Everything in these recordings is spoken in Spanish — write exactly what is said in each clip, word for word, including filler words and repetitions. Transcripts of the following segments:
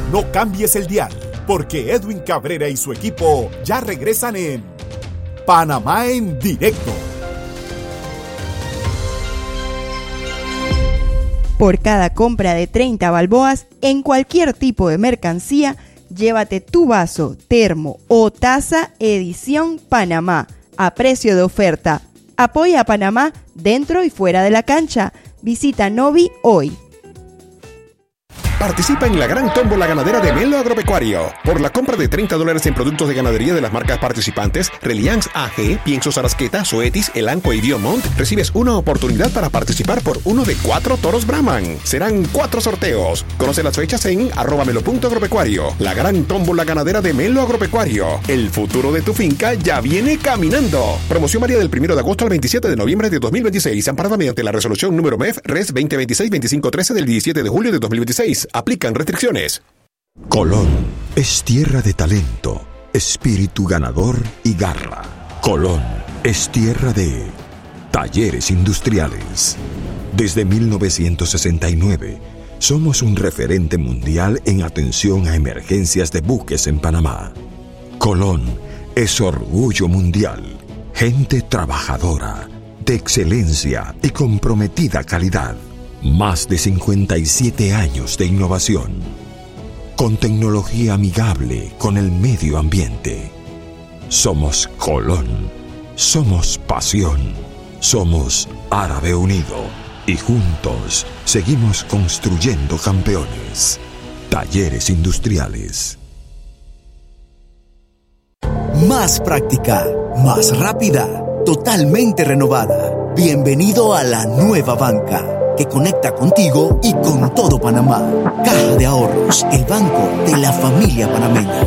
No cambies el dial, porque Edwin Cabrera y su equipo ya regresan en Panamá en Directo. Por cada compra de treinta balboas en cualquier tipo de mercancía, llévate tu vaso, termo o taza edición Panamá a precio de oferta. Apoya a Panamá dentro y fuera de la cancha. Visita Novi hoy. Participa en la gran tómbola ganadera de Melo Agropecuario. Por la compra de treinta dólares en productos de ganadería de las marcas participantes, Reliance A G, Piensos Arasqueta, Zoetis, Elanco y Diomont, recibes una oportunidad para participar por uno de cuatro toros Brahman. Serán cuatro sorteos. Conoce las fechas en arroba melo punto agropecuario. La gran tómbola ganadera de Melo Agropecuario. El futuro de tu finca ya viene caminando. Promoción varía del primero de agosto al veintisiete de noviembre de dos mil veintiséis, amparada mediante la resolución número M E F Res veinte veintiséis veinticinco trece del diecisiete de julio de dos mil veintiséis. Aplican restricciones. Colón es tierra de talento, espíritu ganador y garra. Colón es tierra de talleres industriales. Desde mil novecientos sesenta y nueve, somos un referente mundial en atención a emergencias de buques en Panamá. Colón es orgullo mundial, gente trabajadora, de excelencia y comprometida calidad. Más de cincuenta y siete años de innovación, con tecnología amigable con el medio ambiente. Somos Colón, somos pasión, somos Árabe Unido y juntos seguimos construyendo campeones. Talleres Industriales. Más práctica, más rápida, totalmente renovada. Bienvenido a la nueva banca, que conecta contigo y con todo Panamá. Caja de Ahorros, el banco de la familia panameña.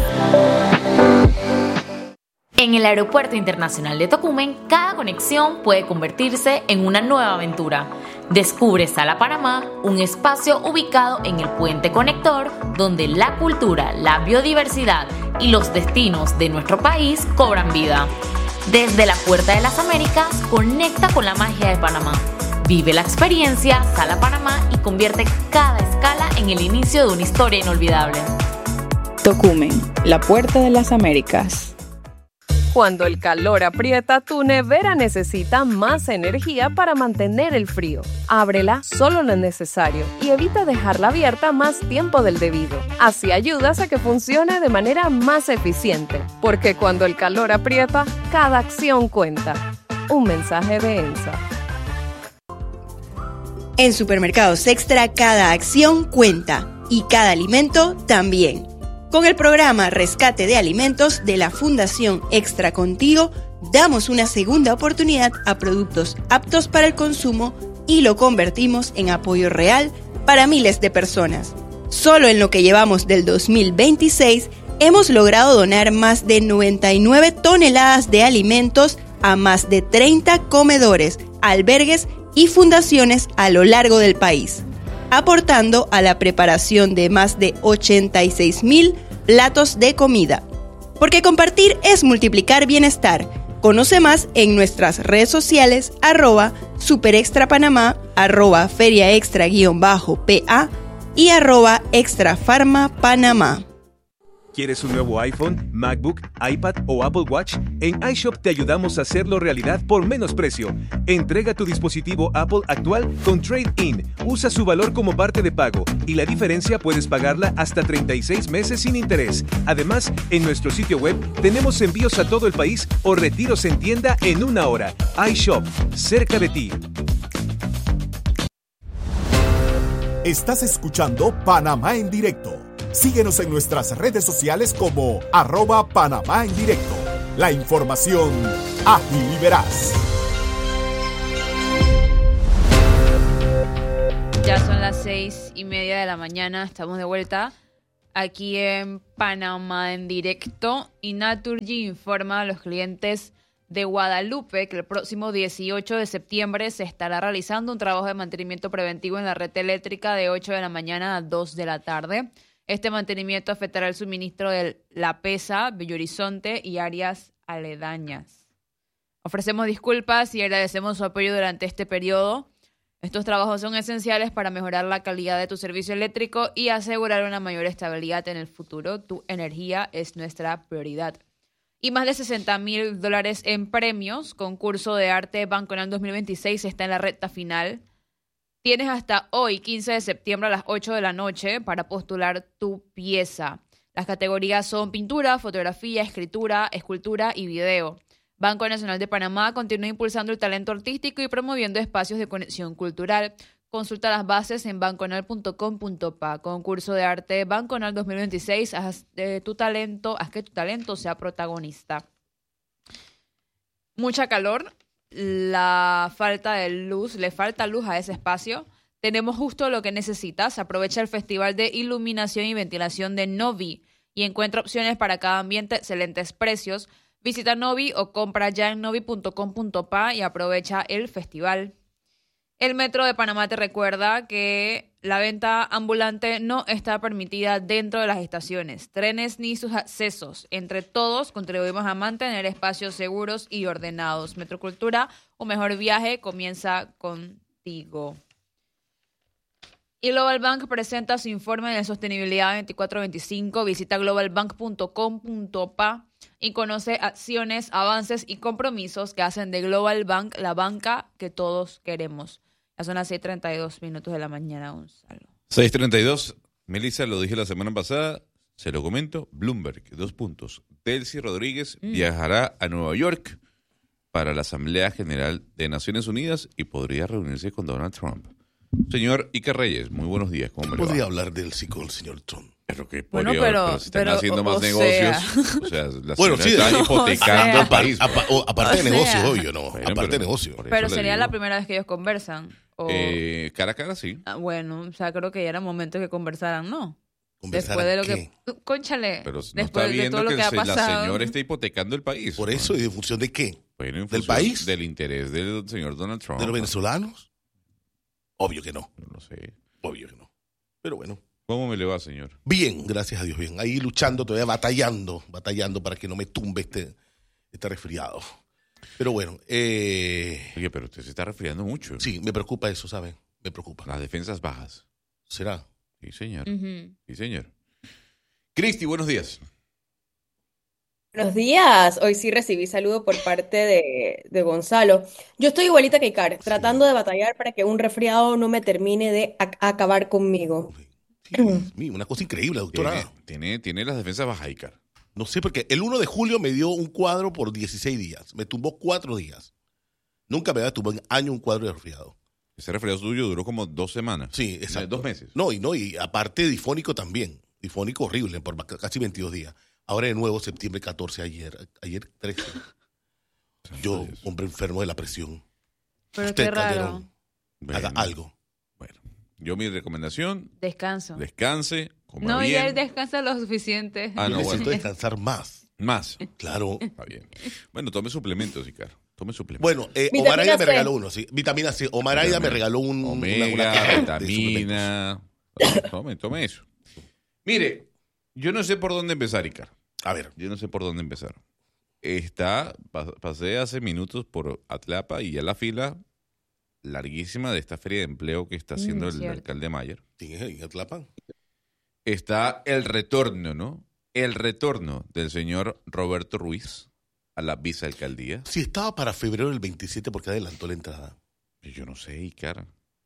En el Aeropuerto Internacional de Tocumen, cada conexión puede convertirse en una nueva aventura. Descubre Sala Panamá, un espacio ubicado en el puente conector, donde la cultura, la biodiversidad y los destinos de nuestro país cobran vida. Desde la Puerta de las Américas, conecta con la magia de Panamá. Vive la experiencia Sala Panamá y convierte cada escala en el inicio de una historia inolvidable. Tocumen, la Puerta de las Américas. Cuando el calor aprieta, tu nevera necesita más energía para mantener el frío. Ábrela solo lo necesario y evita dejarla abierta más tiempo del debido. Así ayudas a que funcione de manera más eficiente, porque cuando el calor aprieta, cada acción cuenta. Un mensaje de ENSA. En Supermercados Extra, cada acción cuenta y cada alimento también. Con el programa Rescate de Alimentos de la Fundación Extra Contigo, damos una segunda oportunidad a productos aptos para el consumo y lo convertimos en apoyo real para miles de personas. Solo en lo que llevamos del dos mil veintiséis, hemos logrado donar más de noventa y nueve toneladas de alimentos a más de treinta comedores, albergues y fundaciones a lo largo del país, aportando a la preparación de más de ochenta y seis mil platos de comida. Porque compartir es multiplicar bienestar. Conoce más en nuestras redes sociales, arroba superextrapanamá, arroba feriaextra-pa y arroba extrafarmapanamá. ¿Quieres un nuevo iPhone, MacBook, iPad o Apple Watch? En iShop te ayudamos a hacerlo realidad por menos precio. Entrega tu dispositivo Apple actual con Trade-in. Usa su valor como parte de pago y la diferencia puedes pagarla hasta treinta y seis meses sin interés. Además, en nuestro sitio web tenemos envíos a todo el país o retiros en tienda en una hora. iShop, cerca de ti. Estás escuchando Panamá en Directo. Síguenos en nuestras redes sociales como arroba Panamá en Directo. La información ágil y veraz. Ya son las seis y media de la mañana. Estamos de vuelta aquí en Panamá en Directo. Y Naturgy informa a los clientes de Guadalupe que el próximo dieciocho de septiembre se estará realizando un trabajo de mantenimiento preventivo en la red eléctrica de ocho de la mañana a dos de la tarde. Este mantenimiento afectará el suministro de La Pesa, Bello Horizonte y áreas aledañas. Ofrecemos disculpas y agradecemos su apoyo durante este periodo. Estos trabajos son esenciales para mejorar la calidad de tu servicio eléctrico y asegurar una mayor estabilidad en el futuro. Tu energía es nuestra prioridad. Y más de sesenta mil dólares en premios. Concurso de arte Banconal dos mil veintiséis está en la recta final. Tienes hasta hoy, quince de septiembre a las ocho de la noche, para postular tu pieza. Las categorías son pintura, fotografía, escritura, escultura y video. Banco Nacional de Panamá continúa impulsando el talento artístico y promoviendo espacios de conexión cultural. Consulta las bases en banconal punto com punto pa. Concurso de arte Banconal dos mil veintiséis. Haz de tu talento, haz que tu talento sea protagonista. Mucha calor. La falta de luz, le falta luz a ese espacio. Tenemos justo lo que necesitas. Aprovecha el Festival de Iluminación y Ventilación de Novi y encuentra opciones para cada ambiente, excelentes precios. Visita Novi o compra ya en novi punto com punto pa y aprovecha el festival. El Metro de Panamá te recuerda que la venta ambulante no está permitida dentro de las estaciones, trenes ni sus accesos. Entre todos contribuimos a mantener espacios seguros y ordenados. Metrocultura, un mejor viaje comienza contigo. Y Global Bank presenta su informe de sostenibilidad veinticuatro veinticinco. Visita global bank punto com punto pa y conoce acciones, avances y compromisos que hacen de Global Bank la banca que todos queremos. Ya son las seis treinta y dos minutos de la mañana, Gonzalo. seis treinta y dos. Melissa, lo dije la semana pasada, se lo comento. Bloomberg, dos puntos. Delcy Rodríguez mm. viajará a Nueva York para la Asamblea General de Naciones Unidas y podría reunirse con Donald Trump. Señor Iker Reyes, muy buenos días. ¿Cómo me le va? Podría hablar del sí con el señor Trump. Pero que bueno, podría, pero, pero si están pero, haciendo o, más o negocios, sea. o sea, la bueno, sí, está hipotecando o el país. Apa, o, aparte o de negocio, sea. obvio, ¿no? Bueno, aparte pero, de negocio. Pero sería la primera vez que ellos conversan. O... Eh, cara a cara, sí. Ah, bueno, o sea, creo que ya era momento que conversaran, ¿no? ¿Conversar Después de lo qué? que... Cónchale, Pero no después está de viendo todo lo que, que ha se- la pasado. señora está hipotecando el país. Por eso, ¿y en función de qué? Bueno, en ¿Del función país? Del interés del señor Donald Trump. ¿De los venezolanos? Obvio que no. No sé. Obvio que no. Pero bueno. ¿Cómo me le va, señor? Bien, gracias a Dios, bien. Ahí luchando, todavía batallando, batallando para que no me tumbe este, este resfriado. Pero bueno, eh... Oye, pero usted se está resfriando mucho. sí, me preocupa eso, ¿sabe? Me preocupa. Las defensas bajas. ¿Será? Sí, señor. Ujú. Sí, señor. Cristi, buenos días. Buenos días. Hoy sí recibí saludo por parte de, de Gonzalo. Yo estoy igualita que Icar, tratando de batallar para que un resfriado no me termine de ac- acabar conmigo. Sí, Dios mío, una cosa increíble, doctora. Tiene, tiene, tiene las defensas bajas, Icar. No sé, porque el uno de julio me dio un cuadro por dieciséis días. Me tumbó cuatro días. Nunca me había tumbado en año un cuadro de resfriado. Ese resfriado suyo duró como dos semanas. Sí, exacto. Dos meses. No, y no, y aparte difónico también. Difónico horrible, por casi veintidós días. Ahora de nuevo, septiembre catorce, ayer, ayer trece. Yo, hombre enfermo de la presión. Pero Usted, qué raro. Calderón, haga Bueno, algo. Bueno, yo mi recomendación, Descanso. descanse, coma No, bien. ya él descansa lo suficiente. Ah, Yo no, necesito bueno. descansar más. Más. Claro. Está bien. Bueno, tome suplementos, Icar. Tome suplementos. Bueno, eh, Vitamina Omar Aida me C. regaló uno, sí. Vitamina C. Omar Aida me regaló un, una- Omega, una caja de suplementos. vitamina. Tome, tome eso. Mire, yo no sé por dónde empezar, Icar. A ver, Yo no sé por dónde empezar. Está, pas- pasé hace minutos por Atlapa y ya la fila larguísima de esta feria de empleo que está haciendo Mm, el cierto. alcalde Mayer. ¿quién es en Atlapa? Está el retorno, ¿no? El retorno del señor Roberto Ruiz a la vicealcaldía. Si estaba para febrero del veintisiete, porque adelantó la entrada. Yo no sé, Icar.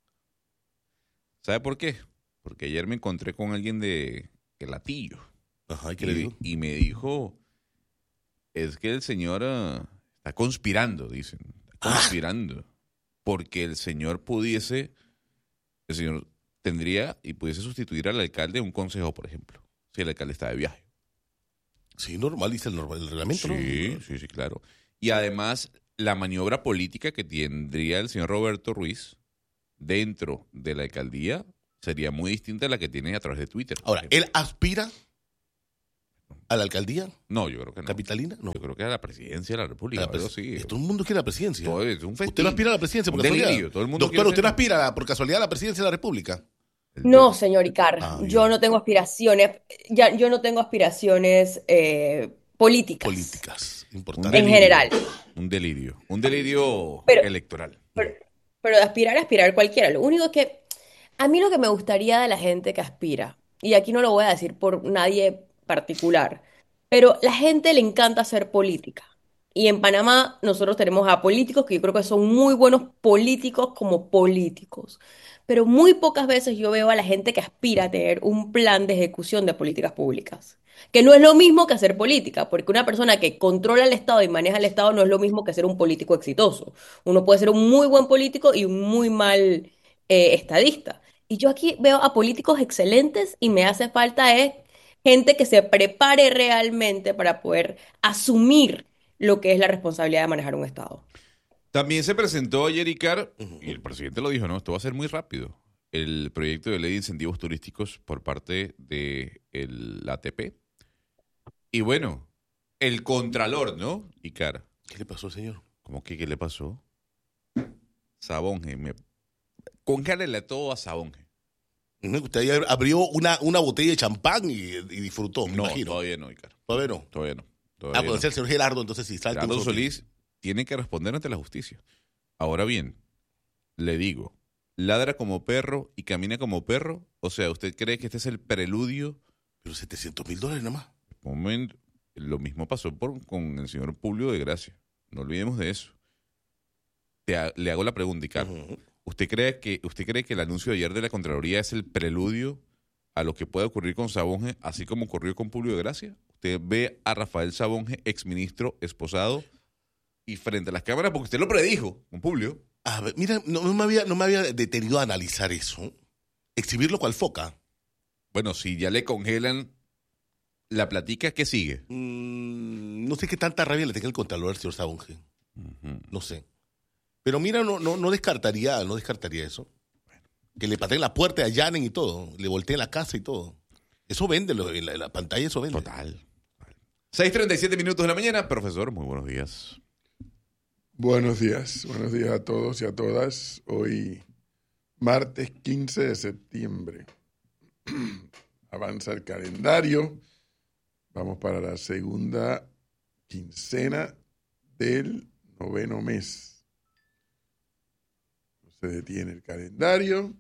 ¿Sabe por qué? Porque ayer me encontré con alguien de El Latillo. Ajá, ¿y qué y, le digo? y me dijo, es que el señor ah, está conspirando, dicen. Está conspirando. Porque el señor pudiese, el señor tendría y pudiese sustituir al alcalde en un consejo, por ejemplo, si el alcalde está de viaje. Sí, normal, dice el, normal, el reglamento, ¿no? Sí, sí, sí, claro. Y además, la maniobra política que tendría el señor Roberto Ruiz dentro de la alcaldía sería muy distinta a la que tiene a través de Twitter. por Ahora, ejemplo. ¿él aspira a la alcaldía No, yo creo que no. capitalina? No. Yo creo que a la presidencia de la República. A la algo pres- así. Todo el mundo quiere la presidencia. Todo es un festín. ¿Usted no aspira a la presidencia por Un casualidad? delirio, todo el mundo Doctor, quiere ¿usted no ser- aspira por casualidad a la presidencia de la República? No, señor Icar, Ah, yo bien. no tengo aspiraciones, ya, yo no tengo aspiraciones eh, políticas. Políticas, Un importante. En delirio, general. Un delirio. Un delirio Pero- electoral. Pero, Pero de aspirar a aspirar cualquiera. Lo único que, a mí lo que me gustaría de la gente que aspira, y aquí no lo voy a decir por nadie particular, pero la gente le encanta hacer política. Y en Panamá nosotros tenemos a políticos que yo creo que son muy buenos políticos como políticos. Pero muy pocas veces yo veo a la gente que aspira a tener un plan de ejecución de políticas públicas. Que no es lo mismo que hacer política, porque una persona que controla el Estado y maneja el Estado no es lo mismo que ser un político exitoso. Uno puede ser un muy buen político y un muy mal eh, estadista. Y yo aquí veo a políticos excelentes y me hace falta es gente que se prepare realmente para poder asumir lo que es la responsabilidad de manejar un Estado. También se presentó ayer Icar, y el presidente lo dijo, no, esto va a ser muy rápido, el proyecto de ley de incentivos turísticos por parte de el A T P. Y bueno, el contralor, ¿no? Icar. ¿Qué le pasó, señor? ¿Cómo que qué le pasó? Sabonge, me... congélele todo a Sabonge. Usted ayer abrió una, una botella de champán y, y disfrutó, me no, imagino. todavía no, Icar. ¿Todavía no? Todavía no. Todavía Ah, puede no. ser el señor Gerardo, entonces sí, salta. Gerardo Solís tiene que responder ante la justicia. Ahora bien, le digo, ladra como perro y camina como perro. O sea, ¿usted cree que este es el preludio? Pero setecientos mil dólares nada más. Momento, lo mismo pasó por, con el señor Publio de Gracia. No olvidemos de eso. Te ha, le hago la pregunta, Icar. Uh-huh. ¿Usted cree que usted cree que el anuncio de ayer de la Contraloría es el preludio a lo que puede ocurrir con Sabonge, así como ocurrió con Publio de Gracia? ¿Usted ve a Rafael Sabonge, exministro, esposado, y frente a las cámaras, porque usted lo predijo con Publio? A ver, mira, no, no, me había, no me había detenido a analizar eso. Exhibirlo cual foca. Bueno, si ya le congelan la platica, ¿qué sigue? Mm, no sé qué tanta rabia le tenga el contralor al señor Sabonge. Uh-huh. No sé. Pero mira, no, no, no descartaría, no descartaría eso. Que le pateen la puerta, allanen y todo. Le volteen la casa y todo. Eso vende, en la, en la pantalla eso vende. Total. seis treinta y siete minutos de la mañana. Profesor, muy buenos días. Buenos días. Buenos días a todos y a todas. Hoy, martes quince de septiembre. Avanza el calendario. Vamos para la segunda quincena del noveno mes. Se detiene el calendario.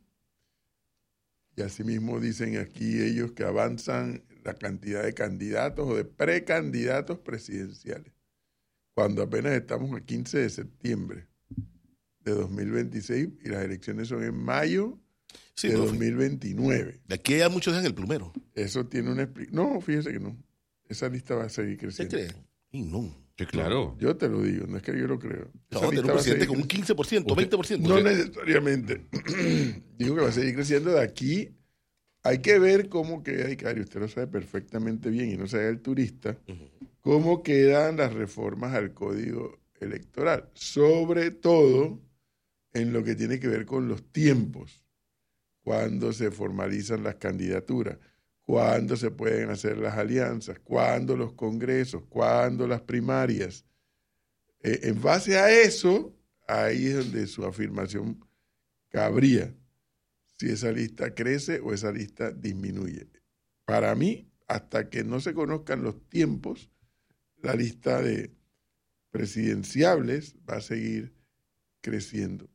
Y asimismo dicen aquí ellos que avanzan la cantidad de candidatos o de precandidatos presidenciales, cuando apenas estamos a quince de septiembre de dos mil veintiséis y las elecciones son en mayo sí, de profe. dos mil veintinueve. De aquí a muchos en el plumero. Eso tiene una explicación. No, fíjese que no. Esa lista va a seguir creciendo. ¿Usted cree? Y no. Sí, claro. No, yo te lo digo, no es que yo lo creo. No, tener un presidente con un quince por ciento, veinte por ciento. No necesariamente. Digo que va a seguir creciendo de aquí. Hay que ver cómo queda, y Cari, usted lo sabe perfectamente bien y no sabe el turista, uh-huh. cómo quedan las reformas al Código Electoral. Sobre todo en lo que tiene que ver con los tiempos, cuándo se formalizan las candidaturas, cuándo se pueden hacer las alianzas, cuándo los congresos, cuándo las primarias. Eh, en base a eso, ahí es donde su afirmación cabría, si esa lista crece o esa lista disminuye. Para mí, hasta que no se conozcan los tiempos, la lista de presidenciables va a seguir creciendo.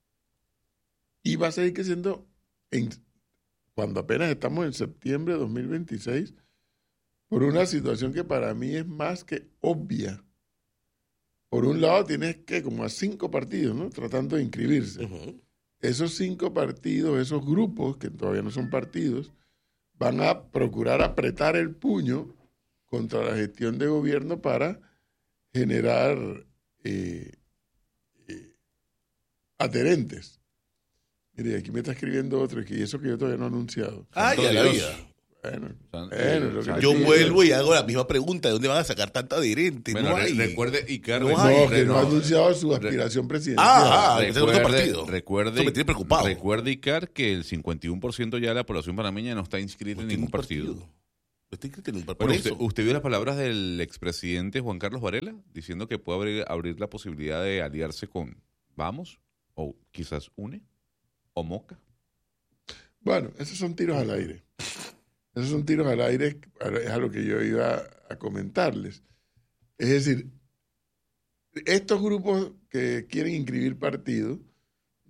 Y va a seguir creciendo en... cuando apenas estamos en septiembre de dos mil veintiséis, por una situación que para mí es más que obvia. Por un lado tienes que como a cinco partidos, ¿no? Tratando de inscribirse. Uh-huh. Esos cinco partidos, esos grupos, que todavía no son partidos, van a procurar apretar el puño contra la gestión de gobierno para generar eh, eh, adherentes. Mire, aquí me está escribiendo otro, que eso que yo todavía no he anunciado. Ah, ya la vida. Bueno, bueno, lo que yo vuelvo y hago la misma pregunta, ¿de dónde van a sacar tanta adherente? Bueno, no re- hay. Recuerde, Icar, no, recuerde, no, que no ha anunciado su aspiración presidencial. Ah, ah recuerde, partido. recuerde, Eso me tiene preocupado. Recuerde, Icar, que el cincuenta y uno por ciento ya de la población panameña no está inscrita no en ningún partido. partido. No está inscrita en ningún Bueno, partido. usted, ¿Usted vio las palabras del expresidente Juan Carlos Varela diciendo que puede abrir, abrir la posibilidad de aliarse con Vamos, o quizás UNE, o Moca? Bueno, esos son tiros al aire. Esos son tiros al aire, es a lo que yo iba a comentarles. Es decir, estos grupos que quieren inscribir partidos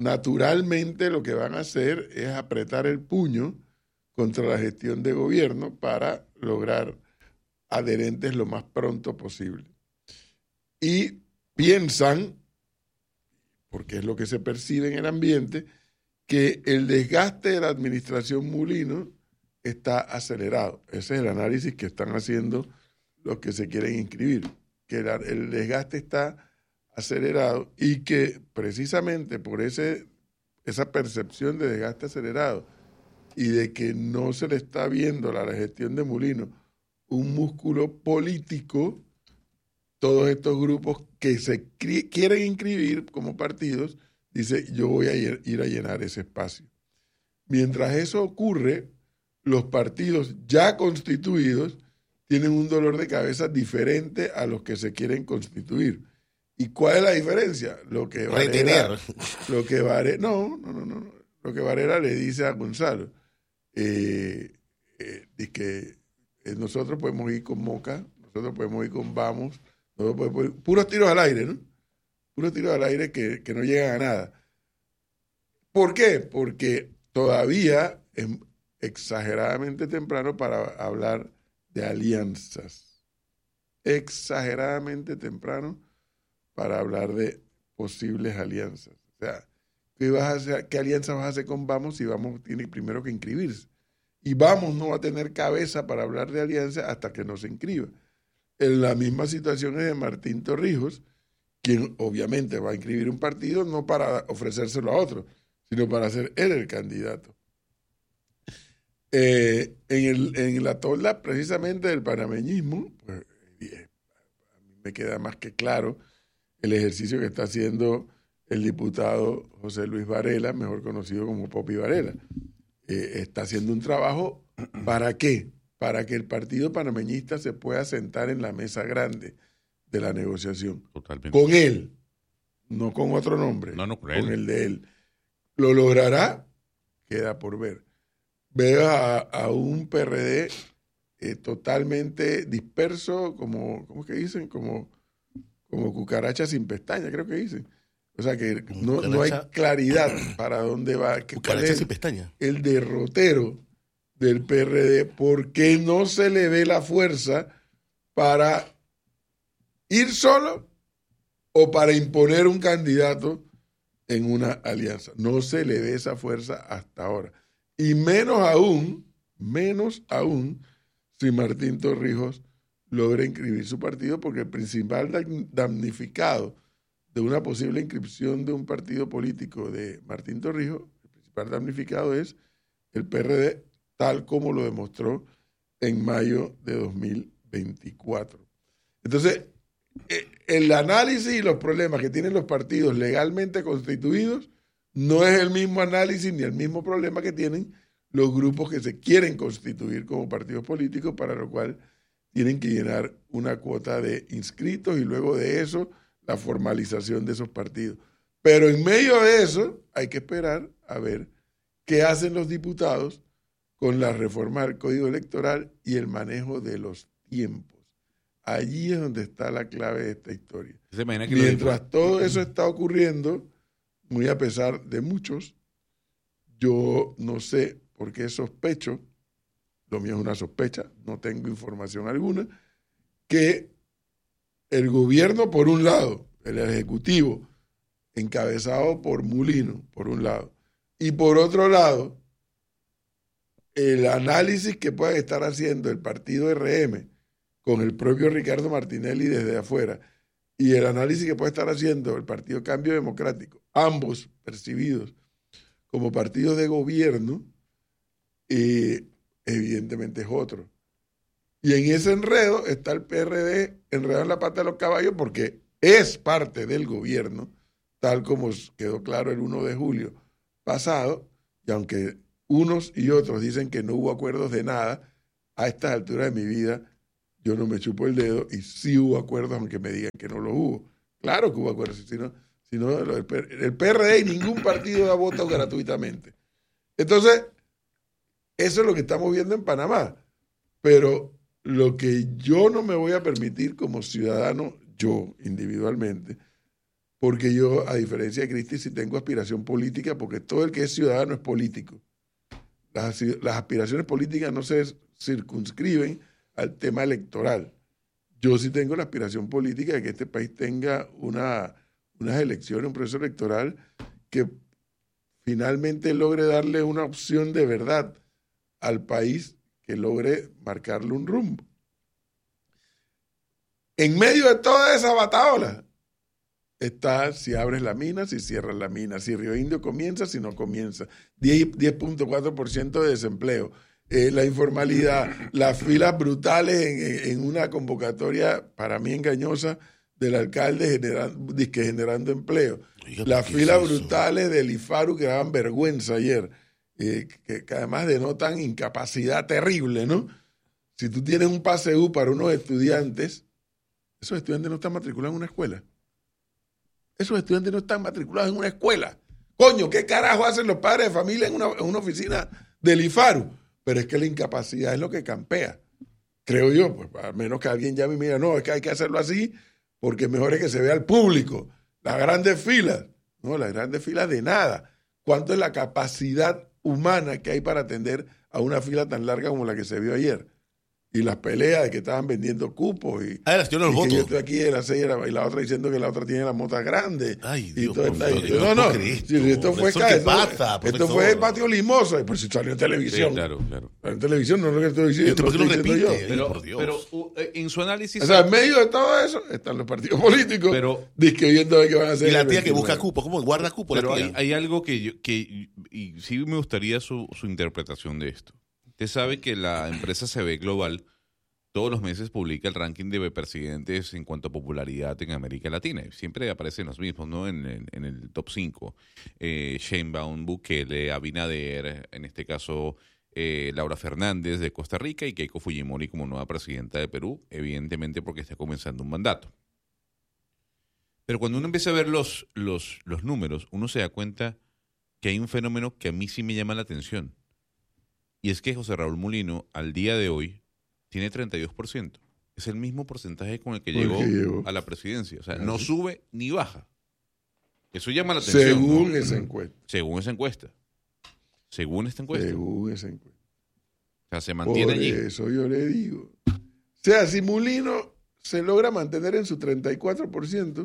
naturalmente lo que van a hacer es apretar el puño contra la gestión de gobierno para lograr adherentes lo más pronto posible. Y piensan, porque es lo que se percibe en el ambiente, que el desgaste de la administración Mulino está acelerado. Ese es el análisis que están haciendo los que se quieren inscribir, que el, el desgaste está acelerado y que precisamente por ese, esa percepción de desgaste acelerado y de que no se le está viendo a la gestión de Mulino un músculo político, todos estos grupos que se quieren inscribir como partidos, dice, yo voy a ir, ir a llenar ese espacio. Mientras eso ocurre, los partidos ya constituidos tienen un dolor de cabeza diferente a los que se quieren constituir. ¿Y cuál es la diferencia? Lo que Varela, lo que Varela, no, no, no, no, lo que Varela le dice a Gonzalo, eh, eh, dice que eh, nosotros podemos ir con Moca, nosotros podemos ir con Vamos, nosotros podemos ir, puros tiros al aire, ¿no? Puros tiros al aire que, que no llegan a nada. ¿Por qué? Porque todavía es exageradamente temprano para hablar de alianzas. Exageradamente temprano para hablar de posibles alianzas. O sea, ¿qué, vas a hacer, ¿qué alianza vas a hacer con Vamos si Vamos tiene primero que inscribirse? Y Vamos no va a tener cabeza para hablar de alianza hasta que no se inscriba. En la misma situación es de Martín Torrijos, quien obviamente va a inscribir un partido no para ofrecérselo a otro, sino para ser él el candidato. Eh, en, el, en la tolda precisamente del panameñismo, pues, a mí me queda más que claro el ejercicio que está haciendo el diputado José Luis Varela, mejor conocido como Popi Varela. Eh, está haciendo un trabajo, ¿para qué? Para que el partido panameñista se pueda sentar en la mesa grande de la negociación. Totalmente. Con él, no con otro nombre, no, no, con, con el de él. ¿Lo logrará? Queda por ver. Veo a, a un P R D eh, totalmente disperso, como, ¿cómo es que dicen? Como, como cucaracha sin pestaña, creo que dicen. O sea que no, no hay claridad para dónde va. Cucaracha sin pestaña. El derrotero del P R D, porque no se le ve la fuerza para ir solo o para imponer un candidato en una alianza. No se le ve esa fuerza hasta ahora. Y menos aún, menos aún, si Martín Torrijos logra inscribir su partido, porque el principal damnificado de una posible inscripción de un partido político de Martín Torrijos, el principal damnificado es el P R D, tal como lo demostró en mayo de dos mil veinticuatro. Entonces, el análisis y los problemas que tienen los partidos legalmente constituidos no es el mismo análisis ni el mismo problema que tienen los grupos que se quieren constituir como partidos políticos, para lo cual tienen que llenar una cuota de inscritos y luego de eso la formalización de esos partidos. Pero en medio de eso hay que esperar a ver qué hacen los diputados con la reforma del Código Electoral y el manejo de los tiempos. Allí es donde está la clave de esta historia. Mientras todo eso está ocurriendo, muy a pesar de muchos, yo no sé por qué sospecho, lo mío es una sospecha, no tengo información alguna, que el gobierno, por un lado, el Ejecutivo, encabezado por Mulino, por un lado, y por otro lado, el análisis que pueda estar haciendo el partido R M con el propio Ricardo Martinelli desde afuera, y el análisis que puede estar haciendo el Partido Cambio Democrático, ambos percibidos como partidos de gobierno, eh, evidentemente es otro. Y en ese enredo está el P R D enredado en la pata de los caballos porque es parte del gobierno, tal como quedó claro el primero de julio pasado, y aunque unos y otros dicen que no hubo acuerdos de nada, a estas alturas de mi vida yo no me chupo el dedo y sí hubo acuerdos, aunque me digan que no lo hubo. Claro que hubo acuerdos, si no, si no el P R D y ningún partido da votos gratuitamente. Entonces, eso es lo que estamos viendo en Panamá. Pero lo que yo no me voy a permitir como ciudadano, yo individualmente, porque yo, a diferencia de Cristi, sí tengo aspiración política, porque todo el que es ciudadano es político. Las, las aspiraciones políticas no se circunscriben al tema electoral. Yo sí tengo la aspiración política de que este país tenga una, unas elecciones, un proceso electoral que finalmente logre darle una opción de verdad al país, que logre marcarle un rumbo. En medio de toda esa bataola está si abres la mina, si cierras la mina, si Río Indio comienza, si no comienza. diez punto cuatro por ciento de desempleo. Eh, la informalidad, las filas brutales en, en una convocatoria para mí engañosa del alcalde generando, disque generando empleo. Oiga, las filas es brutales del IFARU que daban vergüenza ayer, eh, que, que además denotan incapacidad terrible, ¿no? Si tú tienes un pase U para unos estudiantes, esos estudiantes no están matriculados en una escuela. Esos estudiantes no están matriculados en una escuela. Coño, ¿qué carajo hacen los padres de familia en una, en una oficina del IFARU? Pero es que la incapacidad es lo que campea. Creo yo, pues a menos que alguien llame y me diga, no, es que hay que hacerlo así porque mejor es que se vea al público. Las grandes filas. No, las grandes filas de nada. ¿Cuánto es la capacidad humana que hay para atender a una fila tan larga como la que se vio ayer? Y las peleas de que estaban vendiendo cupos. Y, ah, yo no los y voto. que yo estoy aquí de la seis y la otra diciendo que la otra tiene las motas grandes. Ay, y Dios, todo está ahí. Dios, No, no. Cristo, Sí, esto fue, ¿eso ca- qué esto, pasa, esto profesor? fue el patio limoso. Y por si salió en televisión. Sí, claro, claro. En televisión no es lo que estoy diciendo. ¿Por qué lo estoy diciendo repite? yo. Pero, por Dios. pero uh, eh, en su análisis... O sea, en medio de todo eso están los partidos políticos Pero- disque viendo a ver qué van a hacer. Y la el tía que busca veintinueve. cupo, ¿cómo guarda cupo Pero la hay, tía? hay algo que, yo, que y sí me gustaría su, su interpretación de esto. Usted sabe que la empresa C B Global todos los meses publica el ranking de presidentes en cuanto a popularidad en América Latina. Y siempre aparecen los mismos, ¿no? En, en, en el top cinco. Eh, Sheinbaum, Bukele, Abinader, en este caso eh, Laura Fernández de Costa Rica y Keiko Fujimori como nueva presidenta de Perú, evidentemente porque está comenzando un mandato. Pero cuando uno empieza a ver los, los, los números, uno se da cuenta que hay un fenómeno que a mí sí me llama la atención. Y es que José Raúl Mulino, al día de hoy, tiene treinta y dos por ciento. Es el mismo porcentaje con el que Con el llegó, que llegó. a la presidencia. O sea, Claro. no sube ni baja. Eso llama la atención. Según ¿no? esa encuesta. Según esa encuesta. Según esta encuesta. Según esa encuesta. O sea, se mantiene Por allí. eso yo le digo. O sea, si Mulino se logra mantener en su treinta y cuatro por ciento,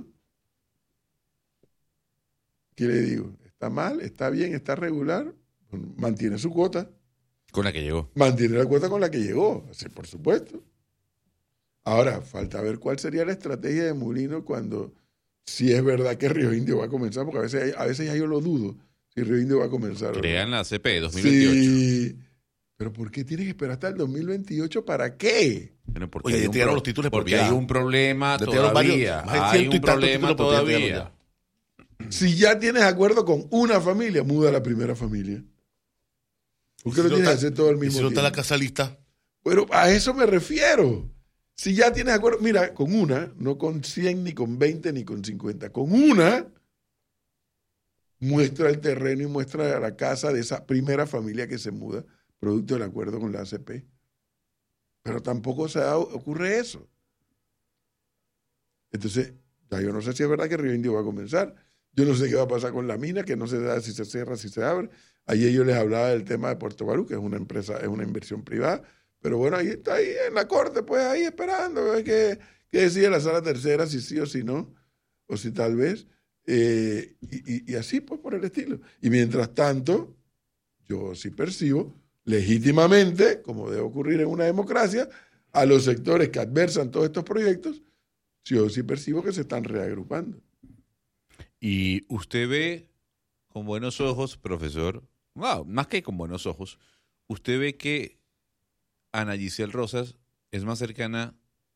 ¿qué le digo? ¿Está mal? ¿Está bien? ¿Está regular? Mantiene su cuota. Con la que llegó. Mantiene la cuota con la que llegó, sí, por supuesto. Ahora, falta ver cuál sería la estrategia de Mulino cuando, si es verdad que Río Indio va a comenzar, porque a veces, a veces ya yo lo dudo, si Río Indio va a comenzar. ¿o no? Crean la C P dos mil veintiocho. Sí, pero ¿por qué tienes que esperar hasta el dos mil veintiocho? ¿Para qué? Bueno, porque Oye, hay ya un tiraron pro- los títulos por porque vía. hay un problema Ya tiraron todavía. varios, más de Hay ciento y un tantos problema títulos por vía todavía. tiraron Si ya tienes acuerdo con una familia, muda a la primera familia. ¿Por qué Si lo no tienes que está- hacer todo al ¿Y mismo si no está tiempo? la casa lista? Pero a eso me refiero. Si ya tienes acuerdo, mira, con una, no con cien, ni con veinte, ni con cincuenta, con una, muestra el terreno y muestra la casa de esa primera familia que se muda, producto del acuerdo con la A C P. Pero tampoco se da, ocurre eso. Entonces, ya yo no sé si es verdad que Río Indio va a comenzar. Yo no sé qué va a pasar con la mina, que no se da si se cierra, si se abre. Ayer yo les hablaba del tema de Puerto Barú, que es una empresa, es una inversión privada. Pero bueno, ahí está, ahí en la corte, pues ahí esperando, a ver qué, qué decide la sala tercera, si sí o si no, o si tal vez. Eh, y, y- y así, pues, por el estilo. Y mientras tanto, yo sí percibo legítimamente, como debe ocurrir en una democracia, a los sectores que adversan todos estos proyectos, yo sí percibo que se están reagrupando. Y usted ve con buenos ojos, profesor, wow, más que con buenos ojos, usted ve que Ana Giselle Rosas es más cercana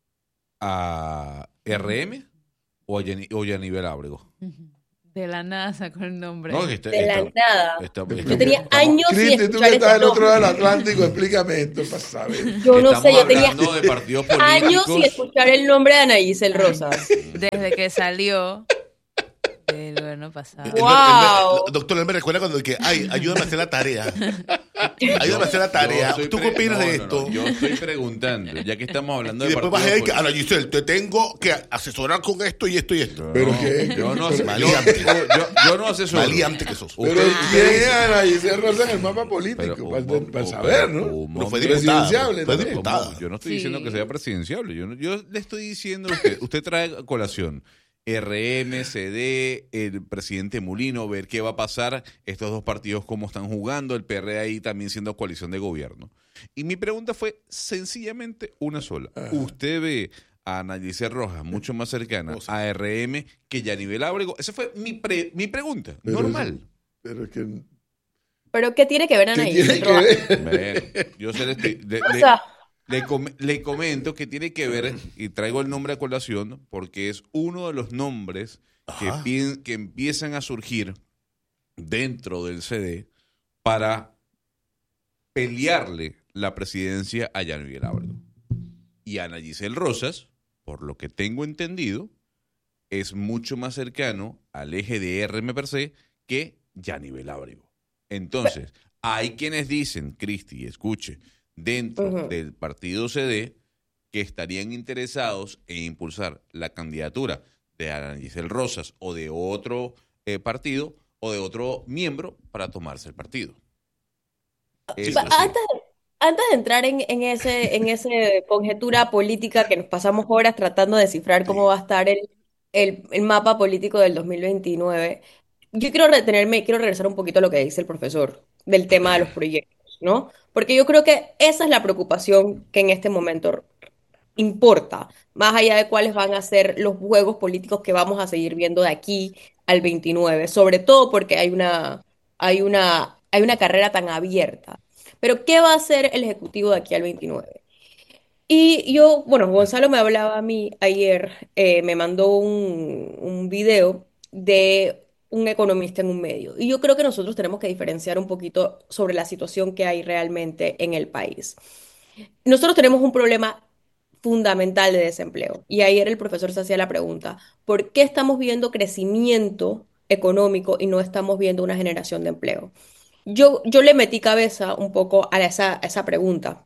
a R M o a, Yani- o Yanivel Ábrego. De la nada sacó el nombre. No, que está- De la está- nada. está- Yo está- tenía estamos- años sin Cristi, tú escuchar que estás ese del otro lado del nombre. Atlántico, explícame esto para saber. Yo no sé, Estamos yo tenía hablando de partidos años sin políticos. escuchar el nombre de Ana Giselle Rosas. Desde que salió de gobierno pasado. El- el- el- el- doctor, él me recuerda cuando que, ay, ayúdame a hacer la tarea. Ayúdame a hacer la tarea. Yo ¿Tú estoy qué opinas pre- de no, no, esto? no, Yo estoy preguntando, ya que estamos hablando Y de después vas a partidos decir que, Ana políticos. Giselle, te tengo que asesorar con esto y esto y esto. Pero que- Yo no, pero- yo, Maleante. yo, yo no asesoro. Maleante que sos. Pero Usted- ¿quién usted es dice- Ana Giselle Rosa en el mapa político? Pero, para, ¿cómo- para cómo- saber, ¿no? cómo- Pero fue diputada. Presidenciable Fue también. diputada. Yo no estoy Sí. diciendo que sea presidenciable. Yo, no- yo le estoy diciendo a usted, usted trae a colación R M, C D, el presidente Mulino, ver qué va a pasar, estos dos partidos cómo están jugando, el P R ahí también siendo coalición de gobierno. Y mi pregunta fue sencillamente una sola. ¿Usted ve a Ana Giselle Rojas mucho más cercana a R M que Yanivel Ábrego? Esa fue mi, pre- mi pregunta. Pero Normal. es- Pero es que... ¿Pero qué tiene que ver Ana ¿Qué Giselle tiene que Rojas? ver? Bueno, yo se le, estoy- le- O le- sea, le com- le comento que tiene que ver, y traigo el nombre a colación, porque es uno de los nombres que, Ajá. pien- que empiezan a surgir dentro del C D para pelearle la presidencia a Jan Miguel Ábrego. Y Ana Giselle Rosas, por lo que tengo entendido, es mucho más cercano al eje de R M per se que Yanivel Ábrego. Entonces, hay quienes dicen, Cristi, escuche, dentro Ujú. del partido C D, que estarían interesados en impulsar la candidatura de Ana Giselle Rosas o de otro eh, partido o de otro miembro para tomarse el partido. Eso pa- sí. antes, antes de entrar en, en ese, en ese conjetura política que nos pasamos horas tratando de descifrar cómo va a estar el, el, el mapa político del dos mil veintinueve, yo quiero retenerme, quiero regresar un poquito a lo que dice el profesor del tema de los proyectos, ¿no? Porque yo creo que esa es la preocupación que en este momento importa, más allá de cuáles van a ser los juegos políticos que vamos a seguir viendo de aquí al veintinueve, sobre todo porque hay una, hay una, hay una carrera tan abierta. Pero, ¿qué va a hacer el Ejecutivo de aquí al veintinueve? Y yo, bueno, Gonzalo me hablaba a mí ayer, eh, me mandó un, un video de un economista en un medio. Y yo creo que nosotros tenemos que diferenciar un poquito sobre la situación que hay realmente en el país. Nosotros tenemos un problema fundamental de desempleo. Y ayer el profesor se hacía la pregunta, ¿por qué estamos viendo crecimiento económico y no estamos viendo una generación de empleo? Yo, yo le metí cabeza un poco a esa, a esa pregunta.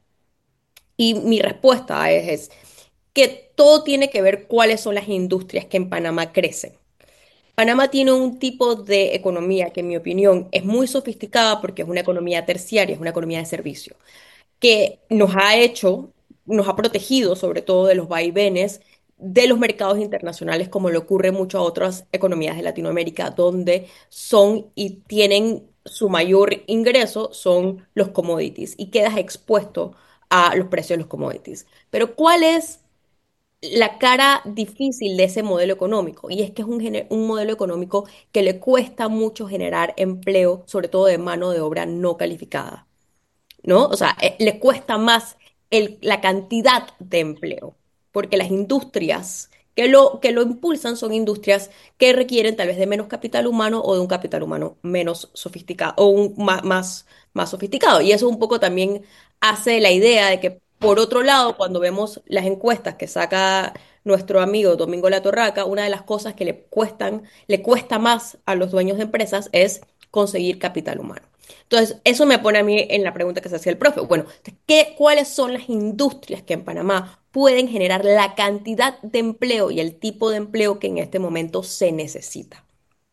Y mi respuesta es, es que todo tiene que ver cuáles son las industrias que en Panamá crecen. Panamá tiene un tipo de economía que en mi opinión es muy sofisticada porque es una economía terciaria, es una economía de servicio que nos ha hecho, nos ha protegido sobre todo de los vaivenes de los mercados internacionales, como le ocurre mucho a otras economías de Latinoamérica, donde son y tienen su mayor ingreso son los commodities y quedas expuesto a los precios de los commodities. Pero ¿cuál es la cara difícil de ese modelo económico? Y es que es un, gener- un modelo económico que le cuesta mucho generar empleo, sobre todo de mano de obra no calificada. ¿No? O sea, eh, le cuesta más el- la cantidad de empleo, porque las industrias que lo, que lo impulsan son industrias que requieren tal vez de menos capital humano o de un capital humano menos sofisticado o un, ma- más, más sofisticado. Y eso un poco también hace la idea de que, por otro lado, cuando vemos las encuestas que saca nuestro amigo Domingo Latorraca, una de las cosas que le cuestan, le cuesta más a los dueños de empresas es conseguir capital humano. Entonces, eso me pone a mí en la pregunta que se hacía el profe. Bueno, ¿qué, cuáles son las industrias que en Panamá pueden generar la cantidad de empleo y el tipo de empleo que en este momento se necesita?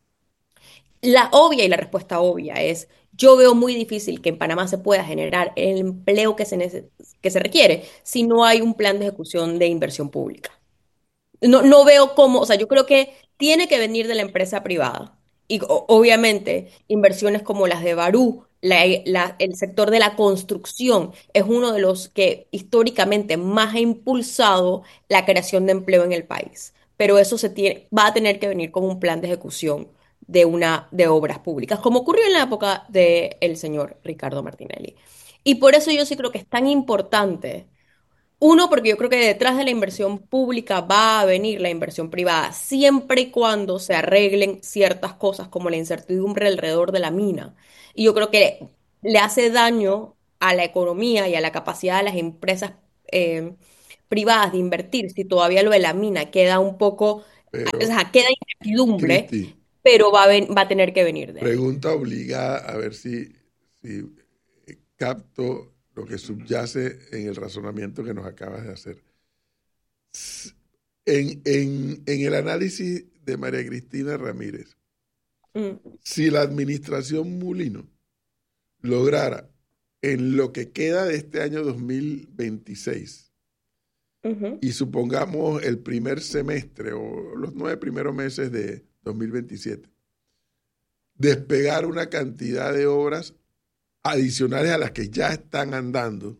La obvia y la respuesta obvia es, yo veo muy difícil que en Panamá se pueda generar el empleo que se, nece- que se requiere si no hay un plan de ejecución de inversión pública. No, no veo cómo, o sea, yo creo que tiene que venir de la empresa privada. Y o- obviamente, inversiones como las de Barú, la- la- el sector de la construcción, es uno de los que históricamente más ha impulsado la creación de empleo en el país. Pero eso se tiene, va a tener que venir con un plan de ejecución de, una, de obras públicas, como ocurrió en la época del señor Ricardo Martinelli. Y por eso yo sí creo que es tan importante. Uno, porque yo creo que detrás de la inversión pública va a venir la inversión privada, siempre y cuando se arreglen ciertas cosas como la incertidumbre alrededor de la mina. Y yo creo que le hace daño a la economía y a la capacidad de las empresas eh, privadas de invertir si todavía lo de la mina queda un poco, Pero, o sea, queda incertidumbre. Cristi, pero va a, ven- va a tener que venir de ahí. Pregunta obligada, a ver si, si eh, capto lo que subyace en el razonamiento que nos acabas de hacer. S- En, en, en el análisis de María Cristina Ramírez, Mm. si la administración Mulino lograra en lo que queda de este año dos mil veintiséis, Ujú. y supongamos el primer semestre o los nueve primeros meses de dos mil veintisiete, despegar una cantidad de obras adicionales a las que ya están andando,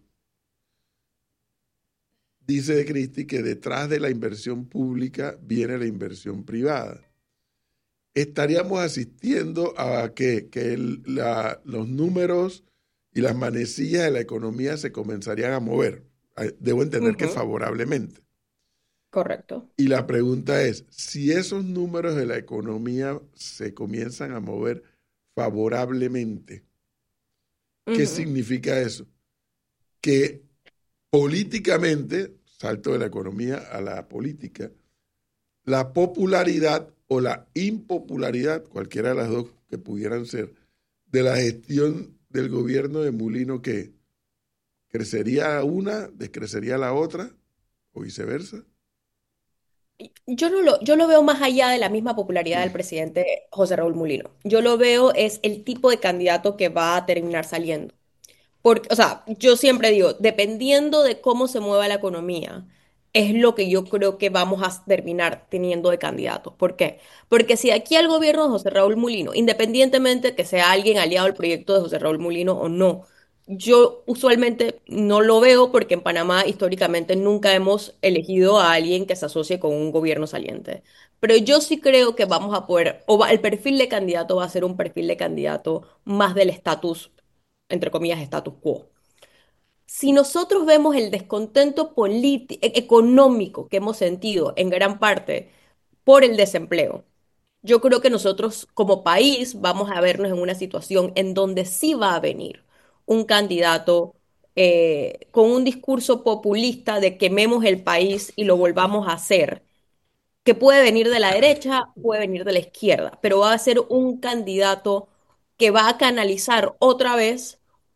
dice De Cristi que detrás de la inversión pública viene la inversión privada. Estaríamos asistiendo a que, que el- la- los números y las manecillas de la economía se comenzarían a mover. Eh, Debo entender que Ujú. favorablemente. Correcto. Y la pregunta es, si esos números de la economía se comienzan a mover favorablemente, ¿qué Ujú. significa eso? Que políticamente, salto de la economía a la política, la popularidad o la impopularidad, cualquiera de las dos que pudieran ser, de la gestión del gobierno de Mulino, que crecería una, descrecería la otra, o viceversa. Yo no lo, yo lo veo más allá de la misma popularidad del presidente José Raúl Mulino. Yo lo veo es el tipo de candidato que va a terminar saliendo. Porque, o sea, yo siempre digo, dependiendo de cómo se mueva la economía, es lo que yo creo que vamos a terminar teniendo de candidatos. ¿Por qué? Porque si aquí al gobierno de José Raúl Mulino, independientemente que sea alguien aliado al proyecto de José Raúl Mulino o no, yo usualmente no lo veo porque en Panamá históricamente nunca hemos elegido a alguien que se asocie con un gobierno saliente. Pero yo sí creo que vamos a poder, o va- el perfil de candidato va a ser un perfil de candidato más del estatus, entre comillas, status quo. Si nosotros vemos el descontento político, económico que hemos sentido en gran parte por el desempleo, yo creo que nosotros como país vamos a vernos en una situación en donde sí va a venir un candidato eh, con un discurso populista de quememos el país y lo volvamos a hacer, que puede venir de la derecha, puede venir de la izquierda, pero va a ser un candidato que va a canalizar otra vez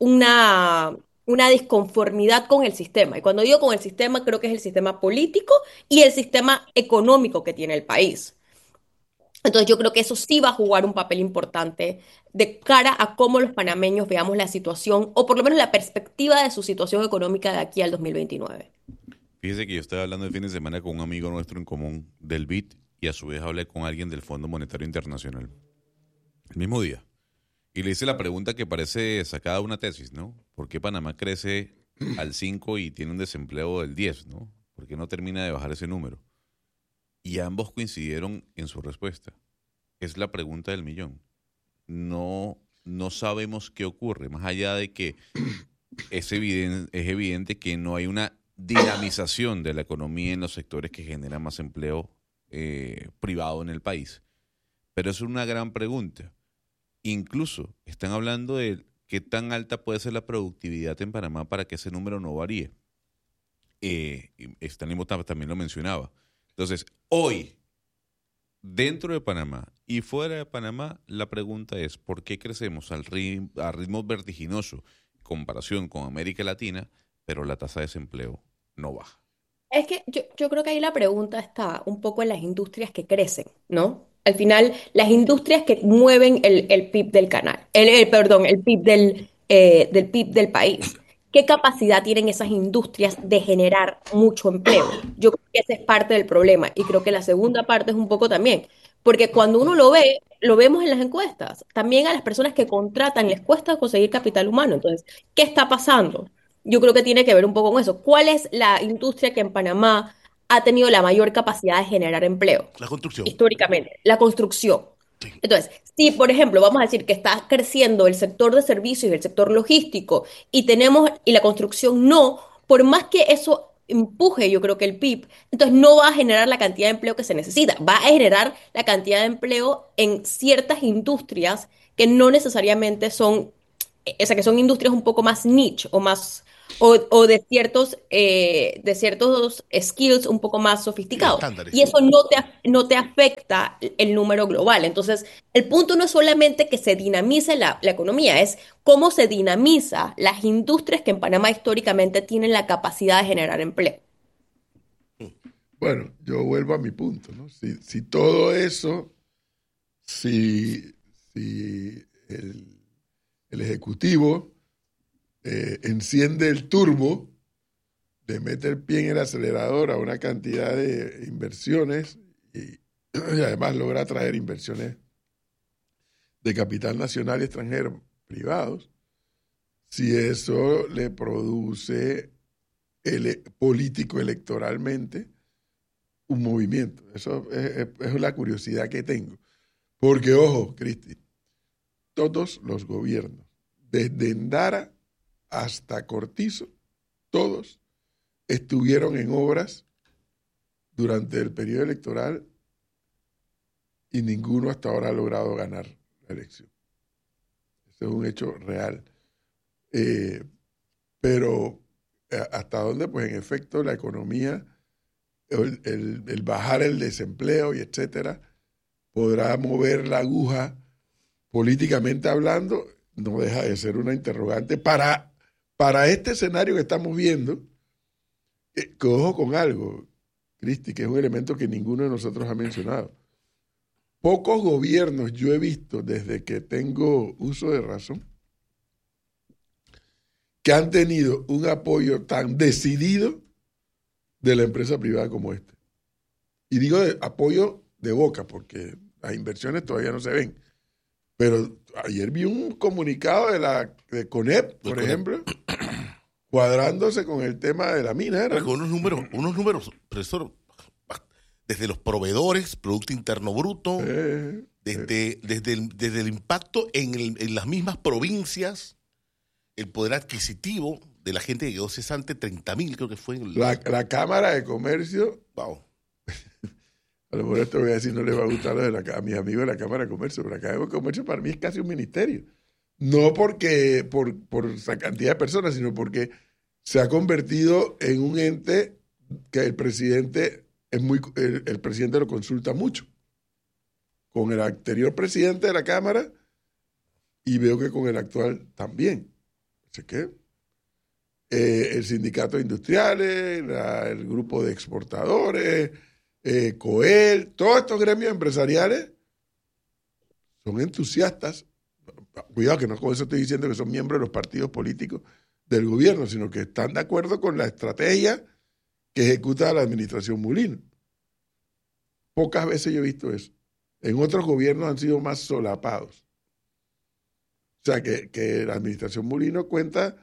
una, una disconformidad con el sistema. Y cuando digo con el sistema, creo que es el sistema político y el sistema económico que tiene el país. Entonces yo creo que eso sí va a jugar un papel importante de cara a cómo los panameños veamos la situación, o por lo menos la perspectiva de su situación económica de aquí al dos mil veintinueve. Fíjese que yo estaba hablando el fin de semana con un amigo nuestro en común del B I D y a su vez hablé con alguien del Fondo Monetario Internacional. El mismo día. Y le hice la pregunta que parece sacada de una tesis, ¿no? ¿Por qué Panamá crece al cinco y tiene un desempleo del diez, ¿no? ¿Por qué no termina de bajar ese número? Y ambos coincidieron en su respuesta. Es la pregunta del millón. No, no sabemos qué ocurre, más allá de que es evidente, es evidente que no hay una dinamización de la economía en los sectores que generan más empleo eh, privado en el país. Pero es una gran pregunta. Incluso están hablando de qué tan alta puede ser la productividad en Panamá para que ese número no varíe. Eh, Stanley Mota también lo mencionaba. Entonces, hoy, dentro de Panamá y fuera de Panamá, la pregunta es, ¿por qué crecemos al ritmo, a ritmos vertiginosos en comparación con América Latina, pero la tasa de desempleo no baja? Es que yo, yo creo que ahí la pregunta está un poco en las industrias que crecen, ¿no? Al final, las industrias que mueven el, el P I B del canal, el, el- perdón, el P I B del, eh, del P I B del país. ¿Qué capacidad tienen esas industrias de generar mucho empleo? Yo creo que ese es parte del problema y creo que la segunda parte es un poco también, porque cuando uno lo ve, lo vemos en las encuestas. También a las personas que contratan les cuesta conseguir capital humano. Entonces, ¿qué está pasando? Yo creo que tiene que ver un poco con eso. ¿Cuál es la industria que en Panamá ha tenido la mayor capacidad de generar empleo? La construcción. Históricamente, la construcción. Entonces, si por ejemplo vamos a decir que está creciendo el sector de servicios y el sector logístico y tenemos y la construcción no, por más que eso empuje, yo creo que el P I B, entonces no va a generar la cantidad de empleo que se necesita, va a generar la cantidad de empleo en ciertas industrias que no necesariamente son, o sea, que son industrias un poco más niche o más o, o de ciertos, eh, de ciertos skills un poco más sofisticados. Estándares, Y sí. eso no te, af- no te afecta el número global. Entonces, el punto no es solamente que se dinamice la, la economía, es cómo se dinamiza las industrias que en Panamá históricamente tienen la capacidad de generar empleo. Bueno, yo vuelvo a mi punto, ¿no? Si, si todo eso, si, si el, el Ejecutivo eh, enciende el turbo, le mete el pie en el acelerador a una cantidad de inversiones y, y además logra atraer inversiones de capital nacional y extranjero privados, si eso le produce ele- político electoralmente un movimiento. Eso es, es- es la curiosidad que tengo. Porque, ojo, Cristi, todos los gobiernos, desde Endara hasta Cortizo, todos estuvieron en obras durante el periodo electoral y ninguno hasta ahora ha logrado ganar la elección. Eso es un hecho real. Eh, pero eh, hasta dónde, pues en efecto, la economía, el, el- el bajar el desempleo y etcétera, podrá mover la aguja políticamente hablando, no deja de ser una interrogante para, para este escenario que estamos viendo. Eh, que ojo con algo, Cristi, que es un elemento que ninguno de nosotros ha mencionado. Pocos gobiernos yo he visto desde que tengo uso de razón que han tenido un apoyo tan decidido de la empresa privada como este. Y digo de apoyo de boca, porque las inversiones todavía no se ven. Pero ayer vi un comunicado de la de CONEP, por CONEP. ejemplo, cuadrándose con el tema de la mina. ¿Era? Pero con unos números, unos números, profesor, desde los proveedores, Producto Interno Bruto, Eh, desde, desde, el, desde el impacto en, el- en las mismas provincias, el poder adquisitivo de la gente que quedó cesante, treinta mil creo que fue. En el, la, la Cámara de Comercio, wow. a lo mejor esto voy a decir, no les va a gustar lo de la, a mis amigos de la Cámara de Comercio, pero la Cámara de Comercio para mí es casi un ministerio. No porque por, por esa cantidad de personas, sino porque se ha convertido en un ente que el presidente es muy, el, el presidente lo consulta mucho. Con el anterior presidente de la Cámara y veo que con el actual también. Así que eh, el sindicato de industriales, la- el grupo de exportadores, eh, COEL, todos estos gremios empresariales son entusiastas. Cuidado que no con eso estoy diciendo que son miembros de los partidos políticos del gobierno, sino que están de acuerdo con la estrategia que ejecuta la administración Mulino. Pocas veces yo he visto eso. En otros gobiernos han sido más solapados. O sea, que, que la administración Mulino cuenta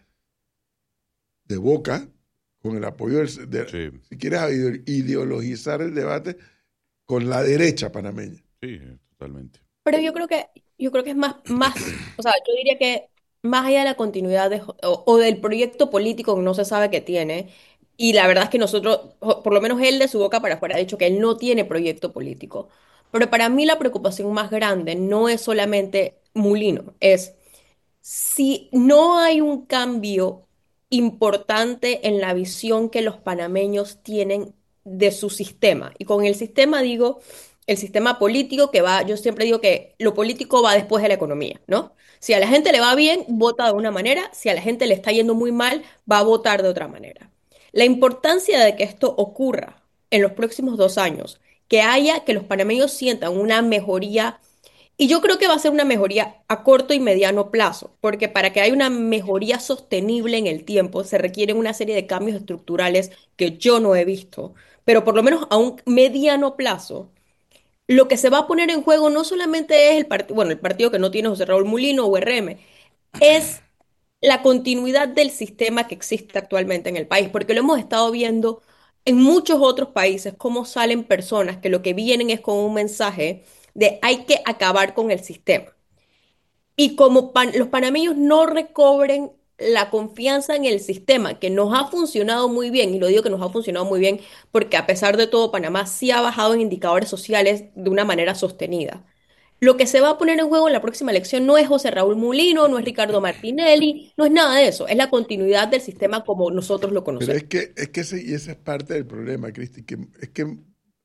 de boca con el apoyo, del, de, Sí. si quieres ide- ideologizar el debate, con la derecha panameña. Sí, totalmente. Pero yo creo que, yo creo que es más, más, o sea, yo diría que más allá de la continuidad de, Jo- o, o del proyecto político que no se sabe que tiene, y la verdad es que nosotros, o por lo menos él de su boca para afuera ha dicho que él no tiene proyecto político. Pero para mí la preocupación más grande no es solamente Mulino, es si no hay un cambio importante en la visión que los panameños tienen de su sistema. Y con el sistema digo, el sistema político que va, yo siempre digo que lo político va después de la economía, ¿no? Si a la gente le va bien, vota de una manera, si a la gente le está yendo muy mal, va a votar de otra manera. La importancia de que esto ocurra en los próximos dos años, que haya, que los panameños sientan una mejoría y yo creo que va a ser una mejoría a corto y mediano plazo, porque para que haya una mejoría sostenible en el tiempo se requieren una serie de cambios estructurales que yo no he visto, pero por lo menos a un mediano plazo, lo que se va a poner en juego no solamente es el partido, bueno, el partido que no tiene José Raúl Mulino o U R M, es la continuidad del sistema que existe actualmente en el país, porque lo hemos estado viendo en muchos otros países, cómo salen personas que lo que vienen es con un mensaje de hay que acabar con el sistema. Y como pan- los panameños no recobren la confianza en el sistema, que nos ha funcionado muy bien, y lo digo que nos ha funcionado muy bien porque a pesar de todo, Panamá sí ha bajado en indicadores sociales de una manera sostenida. Lo que se va a poner en juego en la próxima elección no es José Raúl Mulino, no es Ricardo Martinelli, no es nada de eso, es la continuidad del sistema como nosotros lo Pero conocemos. es que, es que ese, y ese es parte del problema, Cristi, que es que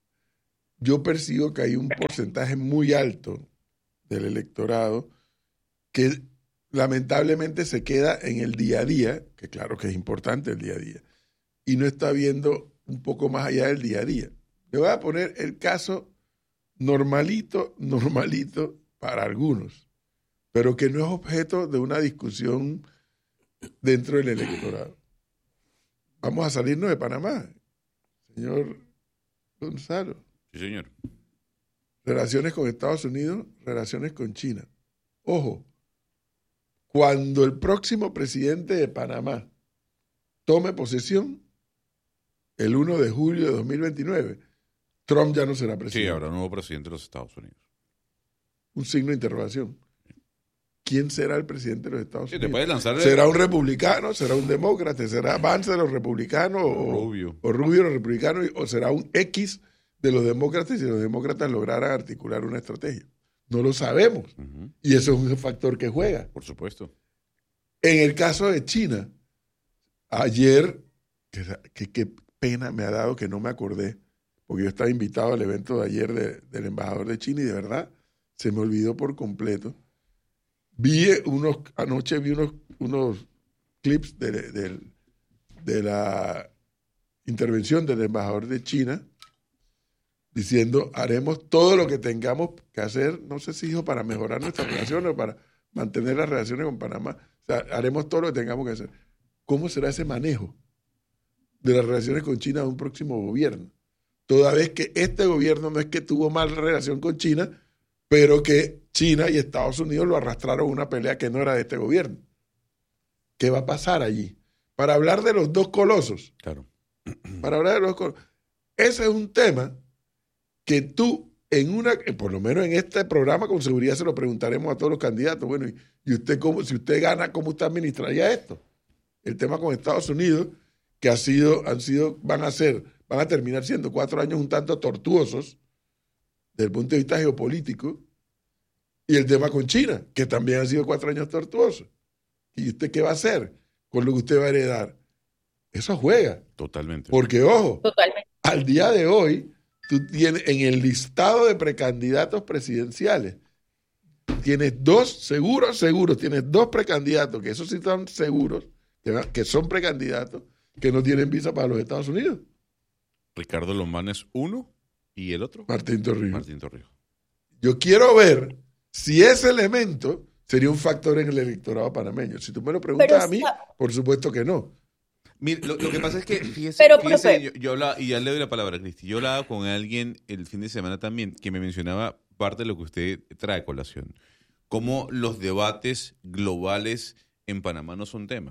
yo percibo que hay un porcentaje muy alto del electorado que lamentablemente se queda en el día a día, que claro que es importante el día a día, y no está viendo un poco más allá del día a día. Le voy a poner el caso normalito, normalito para algunos, pero que no es objeto de una discusión dentro del electorado. Vamos a salirnos de Panamá, señor Gonzalo. Sí, señor. Relaciones con Estados Unidos, relaciones con China. Ojo, cuando el próximo presidente de Panamá tome posesión, el primero de julio de dos mil veintinueve, Trump ya no será presidente. Sí, habrá un nuevo presidente de los Estados Unidos. Un signo de interrogación. ¿Quién será el presidente de los Estados Sí, te Unidos? puedes lanzar- ¿Será un republicano? ¿Será un demócrata? ¿Será Vance de los republicanos? O Rubio. O Rubio de los republicanos. ¿O será un X de los demócratas si los demócratas lograran articular una estrategia? No lo sabemos. Ujú. Y eso es un factor que juega. Por supuesto. En el caso de China, ayer, que, que- qué pena me ha dado que no me acordé, porque yo estaba invitado al evento de ayer de- del embajador de China y de verdad se me olvidó por completo. Vi unos, anoche vi unos, unos clips de, de- de la intervención del embajador de China diciendo, haremos todo lo que tengamos que hacer, no sé si dijo para mejorar nuestras relaciones o para mantener las relaciones con Panamá. O sea, haremos todo lo que tengamos que hacer. ¿Cómo será ese manejo de las relaciones con China de un próximo gobierno? Toda vez que este gobierno no es que tuvo mala relación con China, pero que China y Estados Unidos lo arrastraron a una pelea que no era de este gobierno. ¿Qué va a pasar allí? Para hablar de los dos colosos. Claro. Para hablar de los dos colosos. Ese es un tema que tú, en una, por lo menos en este programa, con seguridad se lo preguntaremos a todos los candidatos. Bueno, y, y usted cómo, si usted gana, ¿cómo usted administraría esto? El tema con Estados Unidos, que ha sido, han sido, van a ser, van a terminar siendo cuatro años un tanto tortuosos desde el punto de vista geopolítico, y el tema con China, que también han sido cuatro años tortuosos. ¿Y usted qué va a hacer con lo que usted va a heredar? Eso juega. Totalmente. Porque, ojo, Totalmente. al día de hoy, tú tienes en el listado de precandidatos presidenciales, tienes dos seguros, seguros, tienes dos precandidatos, que esos sí están seguros, que, va- que son precandidatos, que no tienen visa para los Estados Unidos. Ricardo Lombán es uno y el otro. Martín Torrijos. Martín Torrijos. Yo quiero ver si ese elemento sería un factor en el electorado panameño. Si tú me lo preguntas Pero a mí, sa- por supuesto que no. Mire, lo, lo que pasa es que, fíjese, Pero, fíjese, profe. yo, yo hablaba, y ya le doy la palabra a Cristi, yo hablaba con alguien el fin de semana también, que me mencionaba parte de lo que usted trae a colación, cómo los debates globales en Panamá no son tema.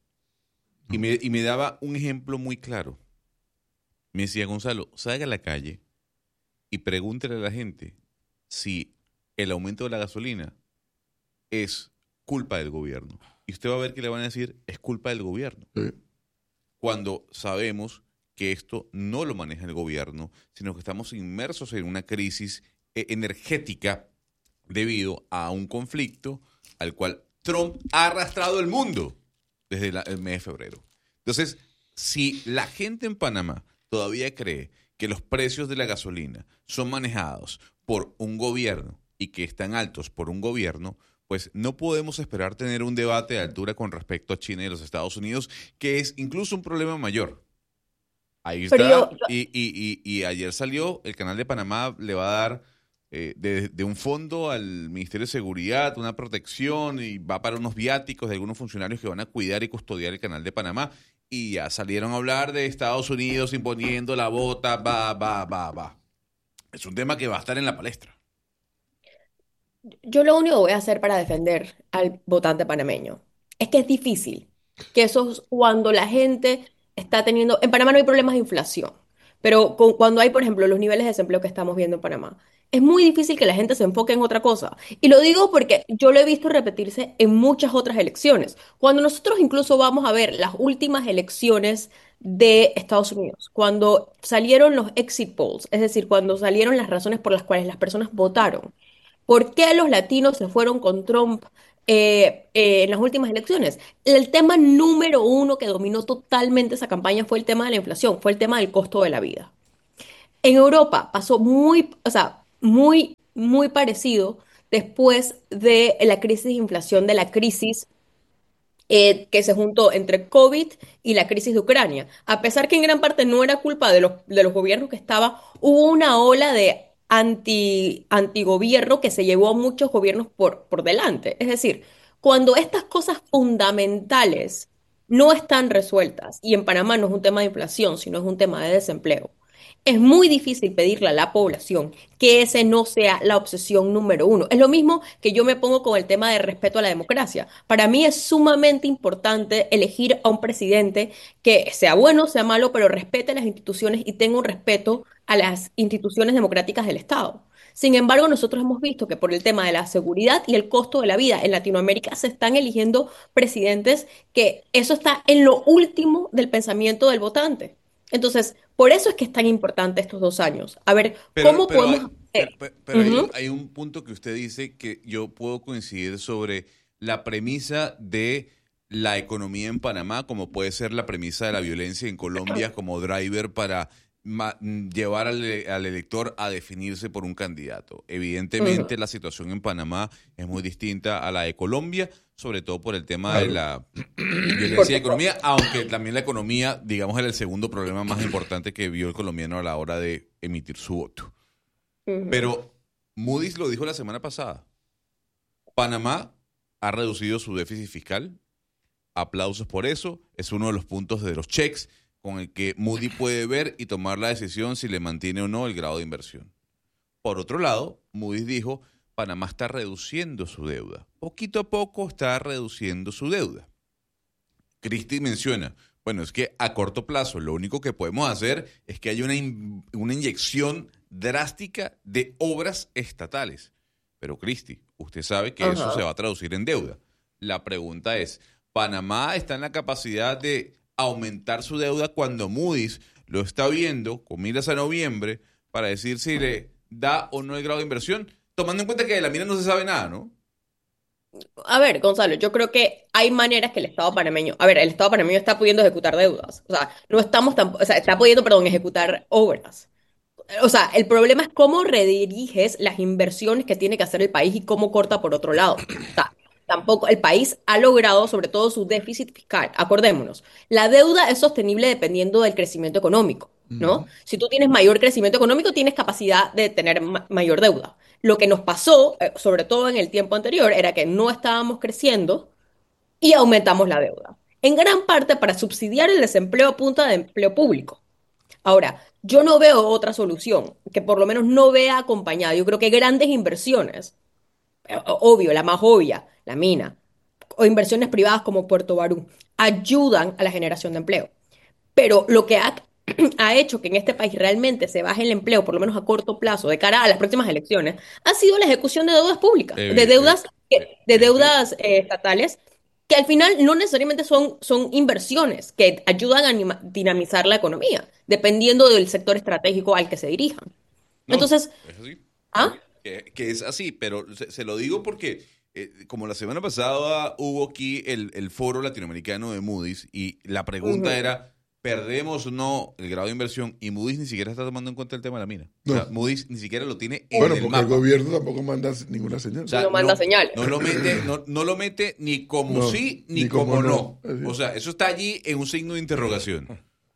Y me, y me daba un ejemplo muy claro. Me decía, Gonzalo, salga a la calle y pregúntele a la gente si el aumento de la gasolina es culpa del gobierno. Y usted va a ver que le van a decir, es culpa del gobierno. Sí. Cuando sabemos que esto no lo maneja el gobierno, sino que estamos inmersos en una crisis eh, energética debido a un conflicto al cual Trump ha arrastrado el mundo desde la- el mes de febrero. Entonces, si la gente en Panamá todavía cree que los precios de la gasolina son manejados por un gobierno y que están altos por un gobierno, pues no podemos esperar tener un debate de altura con respecto a China y los Estados Unidos, que es incluso un problema mayor. Ahí está. Pero yo- yo- Y, y- y- y ayer salió, el Canal de Panamá le va a dar eh, de, de un fondo al Ministerio de Seguridad, una protección, y va para unos viáticos de algunos funcionarios que van a cuidar y custodiar el Canal de Panamá. Y ya salieron a hablar de Estados Unidos imponiendo la bota, va, va, va, va. Es un tema que va a estar en la palestra. Yo lo único que voy a hacer para defender al votante panameño es que es difícil, que eso es cuando la gente está teniendo, en Panamá no hay problemas de inflación, pero con- cuando hay, por ejemplo, los niveles de desempleo que estamos viendo en Panamá, es muy difícil que la gente se enfoque en otra cosa. Y lo digo porque yo lo he visto repetirse en muchas otras elecciones. Cuando nosotros incluso vamos a ver las últimas elecciones de Estados Unidos, cuando salieron los exit polls, es decir, cuando salieron las razones por las cuales las personas votaron. ¿Por qué los latinos se fueron con Trump eh, eh, en las últimas elecciones? El tema número uno que dominó totalmente esa campaña fue el tema de la inflación, fue el tema del costo de la vida. En Europa pasó muy, o sea, muy, muy parecido después de la crisis de inflación, de la crisis eh, que se juntó entre COVID y la crisis de Ucrania. A pesar que en gran parte no era culpa de los, de los gobiernos que estaba, hubo una ola de anti, antigobierno que se llevó a muchos gobiernos por, por delante. Es decir, cuando estas cosas fundamentales no están resueltas, y en Panamá no es un tema de inflación, sino es un tema de desempleo, es muy difícil pedirle a la población que ese no sea la obsesión número uno. Es lo mismo que yo me pongo con el tema de respeto a la democracia. Para mí es sumamente importante elegir a un presidente que sea bueno, sea malo, pero respete las instituciones y tenga un respeto a las instituciones democráticas del Estado. Sin embargo, nosotros hemos visto que por el tema de la seguridad y el costo de la vida en Latinoamérica se están eligiendo presidentes que eso está en lo último del pensamiento del votante. Entonces, por eso es que es tan importante estos dos años. A ver, Pero, ¿cómo pero podemos hay, hacer? pero, pero hay, Ujú. un, hay un punto que usted dice que yo puedo coincidir sobre la premisa de la economía en Panamá, como puede ser la premisa de la violencia en Colombia como driver para ma- llevar al, al elector a definirse por un candidato. Evidentemente, Ujú. la situación en Panamá es muy distinta a la de Colombia, sobre todo por el tema de la violencia de economía, aunque también la economía, digamos, era el segundo problema más importante que vio el colombiano a la hora de emitir su voto. Ujú. Pero Moody's lo dijo la semana pasada. Panamá ha reducido su déficit fiscal. Aplausos por eso. Es uno de los puntos de los checks con el que Moody puede ver y tomar la decisión si le mantiene o no el grado de inversión. Por otro lado, Moody's dijo, Panamá está reduciendo su deuda. Poquito a poco está reduciendo su deuda. Christie menciona, bueno, es que a corto plazo lo único que podemos hacer es que haya una, in- una inyección drástica de obras estatales. Pero Christie, usted sabe que eso Ajá. se va a traducir en deuda. La pregunta es, ¿Panamá está en la capacidad de aumentar su deuda cuando Moody's lo está viendo con miras a noviembre para decir si le da o no el grado de inversión? Tomando en cuenta que de la mina no se sabe nada, ¿no? A ver, Gonzalo, yo creo que hay maneras que el Estado panameño, a ver, el Estado panameño está pudiendo ejecutar deudas, o sea, no estamos tan, o sea, está pudiendo, perdón, ejecutar obras. O sea, el problema es cómo rediriges las inversiones que tiene que hacer el país y cómo corta por otro lado. O sea, tampoco el país ha logrado, sobre todo, su déficit fiscal. Acordémonos, la deuda es sostenible dependiendo del crecimiento económico, ¿no? Si tú tienes mayor crecimiento económico, tienes capacidad de tener ma- mayor deuda. Lo que nos pasó, eh, sobre todo en el tiempo anterior, era que no estábamos creciendo y aumentamos la deuda. En gran parte para subsidiar el desempleo a punta de empleo público. Ahora, yo no veo otra solución que por lo menos no vea acompañada. Yo creo que grandes inversiones, eh, obvio, la más obvia, la mina, o inversiones privadas como Puerto Barú, ayudan a la generación de empleo. Pero lo que ha, ha hecho que en este país realmente se baje el empleo, por lo menos a corto plazo, de cara a las próximas elecciones, ha sido la ejecución de deudas públicas, Evi- de deudas, que- de deudas eh, estatales, que al final no necesariamente son, son inversiones que ayudan a anima- dinamizar la economía, dependiendo del sector estratégico al que se dirijan. No, Entonces, es así. ¿ah? Que, que es así, pero se, se lo digo porque eh, como la semana pasada hubo aquí el, el foro latinoamericano de Moody's y la pregunta Ujú. era, ¿perdemos o no el grado de inversión? Y Moody's ni siquiera está tomando en cuenta el tema de la mina. O sea, No. Moody's ni siquiera lo tiene en Bueno, el porque el mapa. gobierno tampoco manda ninguna señal. O sea, No manda señales. No lo mete, no, no lo mete ni como No, sí ni, ni como, como no. no. Así es. O sea, eso está allí en un signo de interrogación.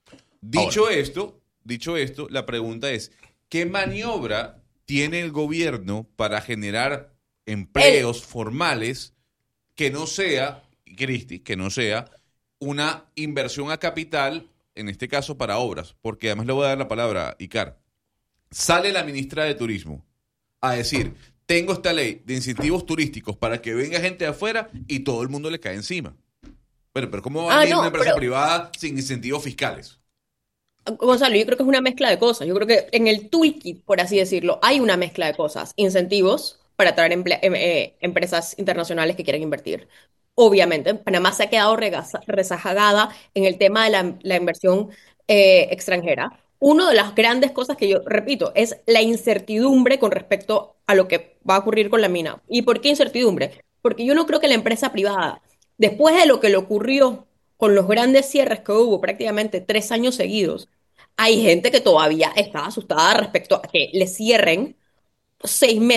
Dicho esto, dicho esto, la pregunta es, ¿qué maniobra tiene el gobierno para generar empleos formales que no sea, Cristi, que no sea una inversión a capital, en este caso para obras? Porque además le voy a dar la palabra a Icar. Sale la ministra de Turismo a decir, tengo esta ley de incentivos turísticos para que venga gente de afuera y todo el mundo le cae encima. Pero, pero ¿cómo va a Ah, venir no, una empresa pero- privada sin incentivos fiscales? Gonzalo, yo creo que es una mezcla de cosas. Yo creo que en el toolkit, por así decirlo, hay una mezcla de cosas. Incentivos para atraer emple- em- eh, empresas internacionales que quieran invertir. Obviamente, Panamá se ha quedado regaza- rezagada en el tema de la, la inversión eh, extranjera, una de las grandes cosas que yo repito es la incertidumbre con respecto a lo que va a ocurrir con la mina. ¿Y por qué incertidumbre? Porque yo no creo que la empresa privada, después de lo que le ocurrió con los grandes cierres que hubo prácticamente tres años seguidos, hay gente que todavía está asustada respecto a que le cierren seis meses